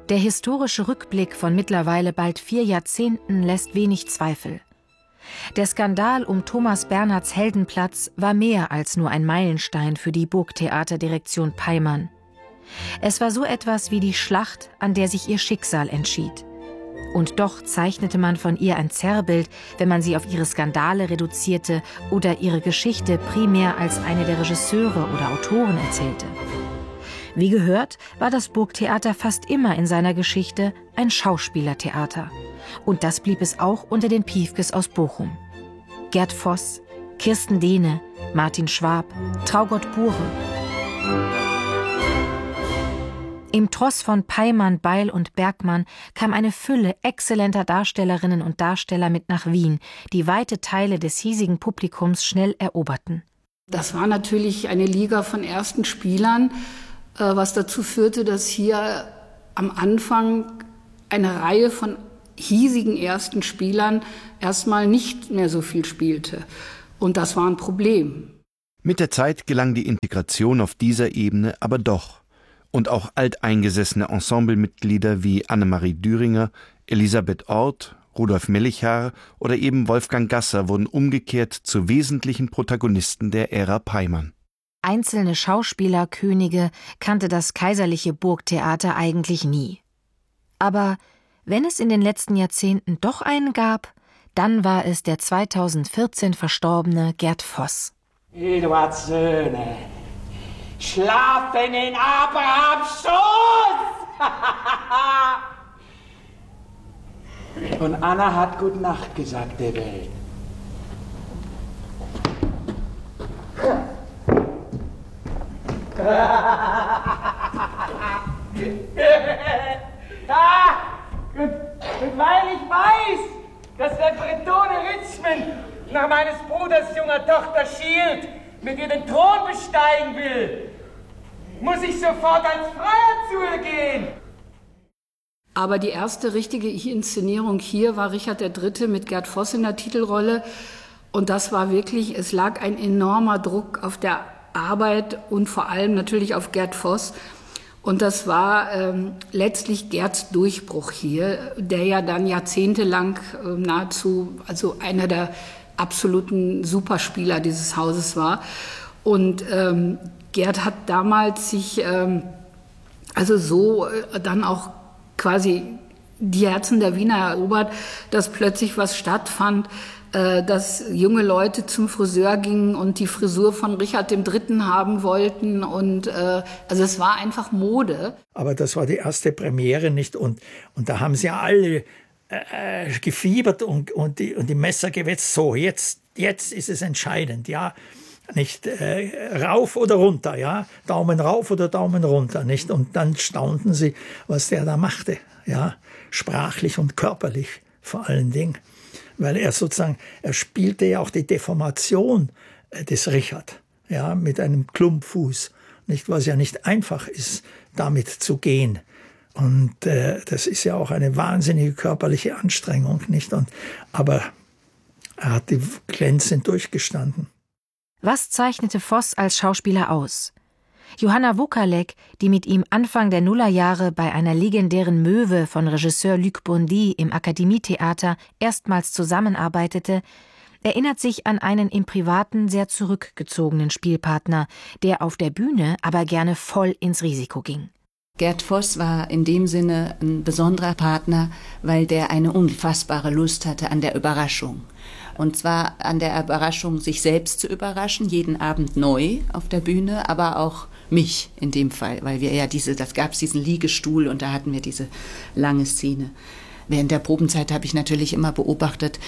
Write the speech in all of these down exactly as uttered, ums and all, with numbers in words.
Der historische Rückblick von mittlerweile bald vier Jahrzehnten lässt wenig Zweifel. Der Skandal um Thomas Bernhards Heldenplatz war mehr als nur ein Meilenstein für die Burgtheaterdirektion Peymann. Es war so etwas wie die Schlacht, an der sich ihr Schicksal entschied. Und doch zeichnete man von ihr ein Zerrbild, wenn man sie auf ihre Skandale reduzierte oder ihre Geschichte primär als eine der Regisseure oder Autoren erzählte. Wie gehört, war das Burgtheater fast immer in seiner Geschichte ein Schauspielertheater. Und das blieb es auch unter den Piefkes aus Bochum. Gerd Voss, Kirsten Dehne, Martin Schwab, Traugott Bure. Im Tross von Peymann, Beil und Bergmann kam eine Fülle exzellenter Darstellerinnen und Darsteller mit nach Wien, die weite Teile des hiesigen Publikums schnell eroberten. Das war natürlich eine Liga von ersten Spielern, was dazu führte, dass hier am Anfang eine Reihe von hiesigen ersten Spielern erstmal nicht mehr so viel spielte. Und das war ein Problem. Mit der Zeit gelang die Integration auf dieser Ebene aber doch. Und auch alteingesessene Ensemblemitglieder wie Annemarie Düringer, Elisabeth Orth, Rudolf Mellichar oder eben Wolfgang Gasser wurden umgekehrt zu wesentlichen Protagonisten der Ära Peymann. Einzelne Schauspielerkönige kannte das kaiserliche Burgtheater eigentlich nie. Aber wenn es in den letzten Jahrzehnten doch einen gab, dann war es der zweitausendvierzehn verstorbene Gerd Voss. Eduards Söhne schlafen in Abrahams Schoß! Und Anna hat Gute Nacht gesagt der Welt. Ah, und, und weil ich weiß, dass der Bretone Richmond nach meines Bruders junger Tochter schielt, mit ihr den Thron besteigen will, muss ich sofort als Freier zu ihr gehen. Aber die erste richtige Inszenierung hier war Richard der Dritte mit Gerd Voss in der Titelrolle. Und das war wirklich, es lag ein enormer Druck auf der Arbeit und vor allem natürlich auf Gerd Voss. Und das war ähm, letztlich Gerds Durchbruch hier, der ja dann jahrzehntelang äh, nahezu, also einer der absoluten Superspieler dieses Hauses war. Und ähm, Gerd hat damals sich ähm, also so äh, dann auch quasi die Herzen der Wiener erobert, dass plötzlich was stattfand, äh, dass junge Leute zum Friseur gingen und die Frisur von Richard dem Dritten haben wollten. Und äh, also es war einfach Mode. Aber das war die erste Premiere, nicht? Und, und da haben sie alle Äh, gefiebert und, und, die, und die Messer gewetzt. So, jetzt, jetzt ist es entscheidend, ja. Nicht äh, rauf oder runter, ja. Daumen rauf oder Daumen runter, nicht. Und dann staunten sie, was der da machte, ja. Sprachlich und körperlich vor allen Dingen. Weil er sozusagen, er spielte ja auch die Deformation äh, des Richard, ja, mit einem Klumpfuß, nicht, was ja nicht einfach ist, damit zu gehen. Und äh, das ist ja auch eine wahnsinnige körperliche Anstrengung, nicht? Und, aber er hat die glänzend durchgestanden. Was zeichnete Voss als Schauspieler aus? Johanna Wukalek, die mit ihm Anfang der Nullerjahre bei einer legendären Möwe von Regisseur Luc Bondy im Akademietheater erstmals zusammenarbeitete, erinnert sich an einen im Privaten sehr zurückgezogenen Spielpartner, der auf der Bühne aber gerne voll ins Risiko ging. Gerd Voss war in dem Sinne ein besonderer Partner, weil der eine unfassbare Lust hatte an der Überraschung. Und zwar an der Überraschung, sich selbst zu überraschen, jeden Abend neu auf der Bühne, aber auch mich in dem Fall, weil wir ja diese, das gab es diesen Liegestuhl und da hatten wir diese lange Szene. Während der Probenzeit habe ich natürlich immer beobachtet,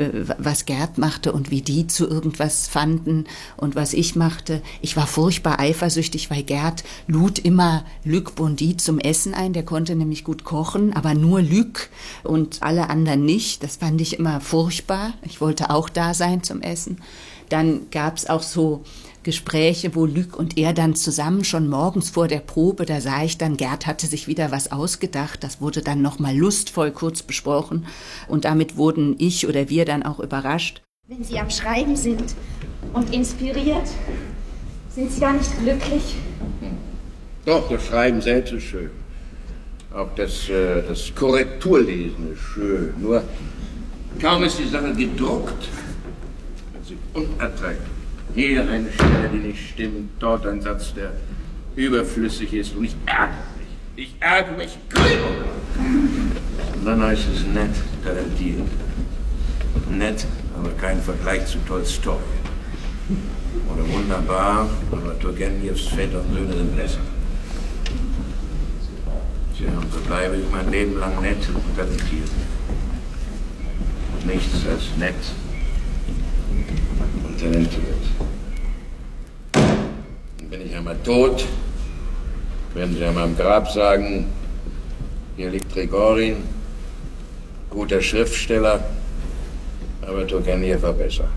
was Gerd machte und wie die zu irgendwas fanden und was ich machte. Ich war furchtbar eifersüchtig, weil Gerd lud immer Luc Bondy zum Essen ein. Der konnte nämlich gut kochen, aber nur Luc und alle anderen nicht. Das fand ich immer furchtbar. Ich wollte auch da sein zum Essen. Dann gab es auch so Gespräche, wo Luc und er dann zusammen schon morgens vor der Probe, da sah ich dann, Gerd hatte sich wieder was ausgedacht, das wurde dann nochmal lustvoll kurz besprochen und damit wurden ich oder wir dann auch überrascht. Wenn Sie am Schreiben sind und inspiriert, sind Sie da nicht glücklich? Doch, das Schreiben selbst ist schön. Auch das, äh, das Korrekturlesen ist schön. Nur kaum ist die Sache gedruckt, wird sie unerträglich. Hier eine Stelle, die nicht stimmt, dort ein Satz, der überflüssig ist. Und ich ärgere mich. Ich ärgere mich grün. Und dann heißt es nett, talentiert. Nett, aber kein Vergleich zu Tolstoi. Oder wunderbar, aber Turgenjevs Väter und Söhne sind besser. Tja, und so bleibe ich mein Leben lang nett und talentiert. Nichts als nett und talentiert. Und bin ich einmal tot, werden sie an meinem Grab sagen, hier liegt Trigorin, guter Schriftsteller, aber Turgenev war besser.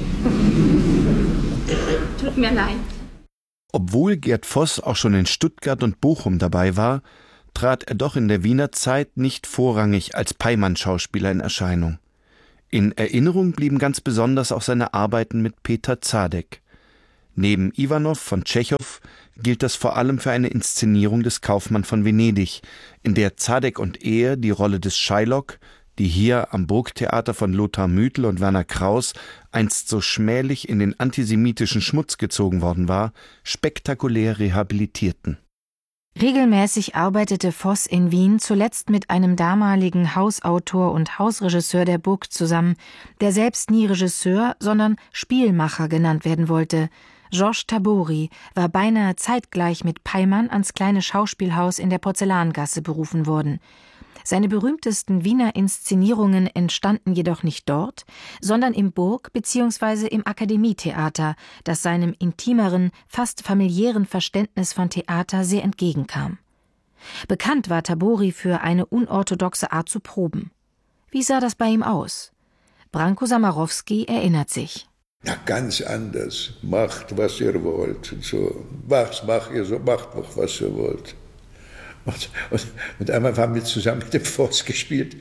Tut mir leid. Obwohl Gerd Voss auch schon in Stuttgart und Bochum dabei war, trat er doch in der Wiener Zeit nicht vorrangig als Peymann-Schauspieler in Erscheinung. In Erinnerung blieben ganz besonders auch seine Arbeiten mit Peter Zadek. Neben Iwanow von Tschechow gilt das vor allem für eine Inszenierung des Kaufmann von Venedig, in der Zadek und er die Rolle des Shylock, die hier am Burgtheater von Lothar Müthel und Werner Kraus einst so schmählich in den antisemitischen Schmutz gezogen worden war, spektakulär rehabilitierten. Regelmäßig arbeitete Voss in Wien zuletzt mit einem damaligen Hausautor und Hausregisseur der Burg zusammen, der selbst nie Regisseur, sondern Spielmacher genannt werden wollte. Georges Tabori war beinahe zeitgleich mit Peymann ans kleine Schauspielhaus in der Porzellangasse berufen worden. Seine berühmtesten Wiener Inszenierungen entstanden jedoch nicht dort, sondern im Burg- bzw. im Akademietheater, das seinem intimeren, fast familiären Verständnis von Theater sehr entgegenkam. Bekannt war Tabori für eine unorthodoxe Art zu proben. Wie sah das bei ihm aus? Branko Samarowski erinnert sich. Na, ganz anders. Macht, was ihr wollt. Und so, was macht ihr so, macht doch, was ihr wollt. Und, und, und einmal haben wir zusammen mit dem Voss gespielt,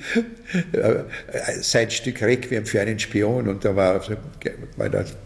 sein Stück Requiem für einen Spion, und da war, war das,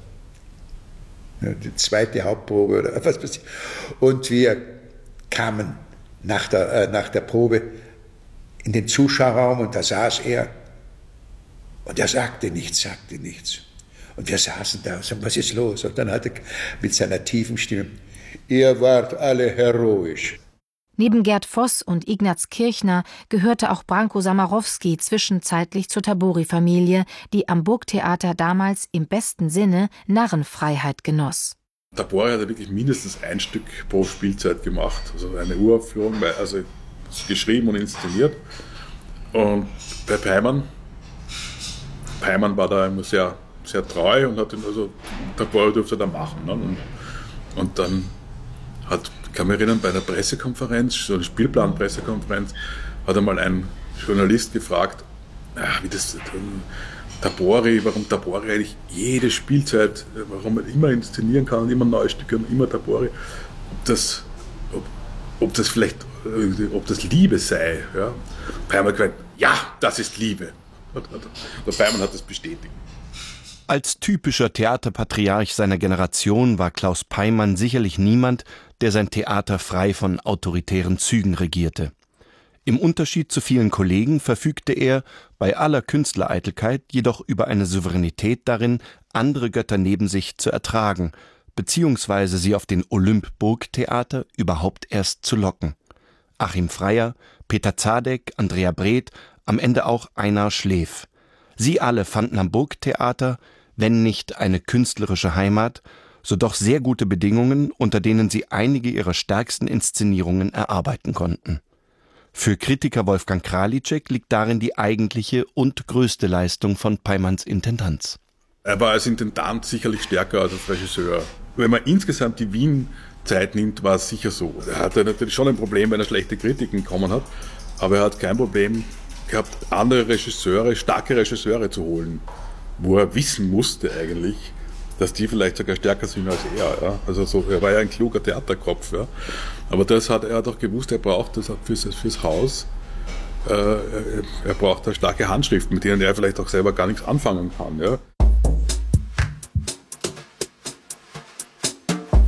ja, die zweite Hauptprobe oder was weiß ich. Und wir kamen nach der, äh, nach der Probe in den Zuschauerraum, und da saß er und er sagte nichts, sagte nichts. Und wir saßen da und sagten, was ist los? Und dann hat er mit seiner tiefen Stimme, ihr wart alle heroisch. Neben Gerd Voss und Ignaz Kirchner gehörte auch Branko Samarowski zwischenzeitlich zur Tabori-Familie, die am Burgtheater damals im besten Sinne Narrenfreiheit genoss. Tabori hat ja wirklich mindestens ein Stück pro Spielzeit gemacht, also eine Uraufführung, also geschrieben und inszeniert. Und bei Peymann, Peymann war da immer sehr, sehr treu und hat ihn, also Tabori durfte da machen. Ne? Und, und dann hat, ich kann mich erinnern, bei einer Pressekonferenz, so einer Spielplan-Pressekonferenz, hat einmal ein Journalist gefragt, ja, wie das Tabori, warum Tabori eigentlich jede Spielzeit, warum man immer inszenieren kann und immer neue Stücke und immer Tabori, ob das, ob, ob das vielleicht, ob das Liebe sei. Ja. Peymann hat gesagt, ja, das ist Liebe. Der Peymann hat das bestätigt. Als typischer Theaterpatriarch seiner Generation war Klaus Peymann sicherlich niemand, der sein Theater frei von autoritären Zügen regierte. Im Unterschied zu vielen Kollegen verfügte er, bei aller Künstlereitelkeit, jedoch über eine Souveränität darin, andere Götter neben sich zu ertragen, beziehungsweise sie auf den Olymp-Burgtheater überhaupt erst zu locken. Achim Freyer, Peter Zadek, Andrea Breth, am Ende auch Einar Schleff. Sie alle fanden am Burgtheater, wenn nicht eine künstlerische Heimat, so doch sehr gute Bedingungen, unter denen sie einige ihrer stärksten Inszenierungen erarbeiten konnten. Für Kritiker Wolfgang Kralitschek liegt darin die eigentliche und größte Leistung von Peymanns Intendanz. Er war als Intendant sicherlich stärker als als Regisseur. Wenn man insgesamt die Wien-Zeit nimmt, war es sicher so. Er hatte natürlich schon ein Problem, wenn er schlechte Kritiken bekommen hat, aber er hat kein Problem gehabt, andere Regisseure, starke Regisseure zu holen, wo er wissen musste eigentlich, dass die vielleicht sogar stärker sind als er. Ja. Also so, er war ja ein kluger Theaterkopf. Ja. Aber das hat er doch gewusst, er braucht das fürs, fürs Haus. Äh, er braucht da starke Handschriften, mit denen er vielleicht auch selber gar nichts anfangen kann. Ja.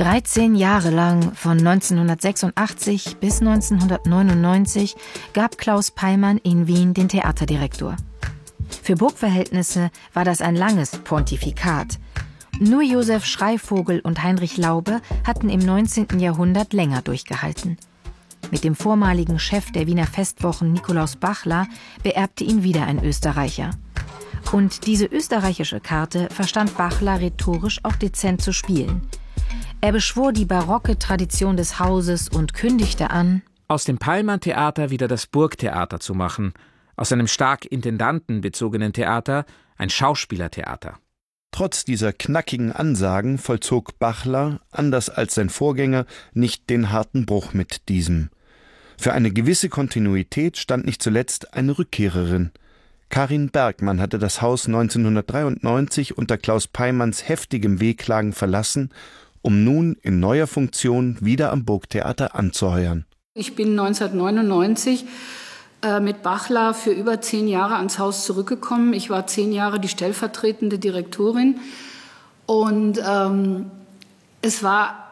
dreizehn Jahre lang, von neunzehnhundertsechsundachtzig bis neunzehnhundertneunundneunzig, gab Klaus Peymann in Wien den Theaterdirektor. Für Burgverhältnisse war das ein langes Pontifikat. Nur Josef Schreivogel und Heinrich Laube hatten im neunzehnten Jahrhundert länger durchgehalten. Mit dem vormaligen Chef der Wiener Festwochen Nikolaus Bachler beerbte ihn wieder ein Österreicher. Und diese österreichische Karte verstand Bachler rhetorisch auch dezent zu spielen. Er beschwor die barocke Tradition des Hauses und kündigte an, aus dem Peymann-Theater wieder das Burgtheater zu machen, aus einem stark intendantenbezogenen Theater ein Schauspielertheater. Trotz dieser knackigen Ansagen vollzog Bachler, anders als sein Vorgänger, nicht den harten Bruch mit diesem. Für eine gewisse Kontinuität stand nicht zuletzt eine Rückkehrerin. Karin Bergmann hatte das Haus neunzehnhundertdreiundneunzig unter Klaus Peymanns heftigem Wehklagen verlassen, um nun in neuer Funktion wieder am Burgtheater anzuheuern. Ich bin neunzehnhundertneunundneunzig äh, mit Bachler für über zehn Jahre ans Haus zurückgekommen. Ich war zehn Jahre die stellvertretende Direktorin und ähm, es war